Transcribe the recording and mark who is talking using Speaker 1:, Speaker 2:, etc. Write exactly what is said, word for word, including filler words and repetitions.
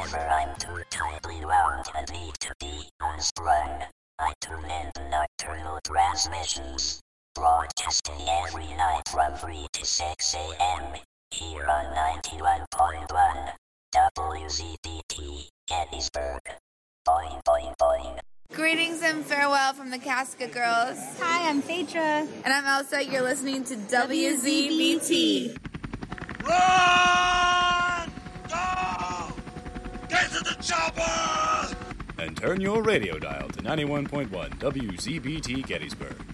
Speaker 1: Whenever I'm too tightly wound and need to be unstrung, I tune in to Nocturnal Transmissions, broadcasting every night from three to six a.m. here on ninety-one point one W Z B T Gettysburg. Boing, boing, boing.
Speaker 2: Greetings and farewell from the Casca Girls.
Speaker 3: Hi, I'm Phaedra.
Speaker 2: And I'm Elsa. You're listening to W Z B T.
Speaker 4: Run! Go! Get to the chopper!
Speaker 5: And turn your radio dial to ninety-one point one W Z B T Gettysburg.